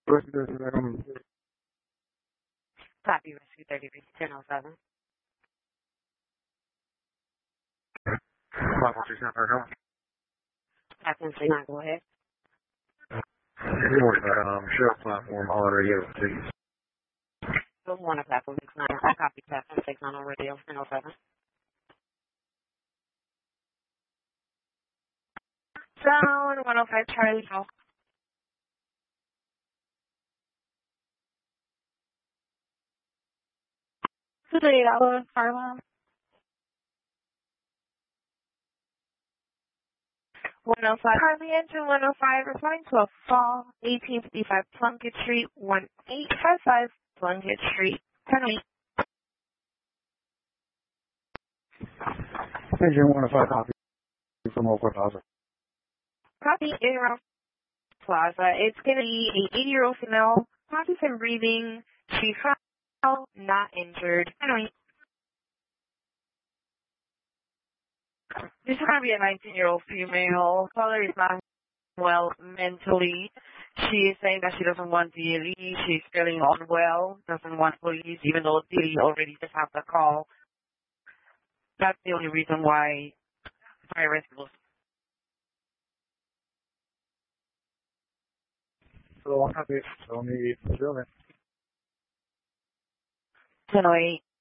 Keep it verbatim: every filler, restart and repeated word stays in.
Copy, Rescue thirty-three, ten oh seven. Captain Signal, go ahead. Um, sheriff platform on radio, please. Good morning, Platform six nine. I copy Captain Signal on radio, ten oh seven. Zone one oh five Charlie. Today, Allo and Carla. one oh five Harley Engine one oh five, responding to a fall, eighteen fifty-five Plunkett Street, one eight five five Plunkett Street, ten oh eight. Engine one oh five, copy from Oakwood Plaza. Copy in Ralph Plaza. It's going to be an eighty-year-old female, conscious and breathing. She's found, not injured. ten oh eight. This is going to be a nineteen-year-old female. Caller is not well mentally. She is saying that she doesn't want D L E. She's feeling unwell, doesn't want police, even though D L E already just have the call. That's the only reason why fire rescue was. So, copy. Only, ten oh eight.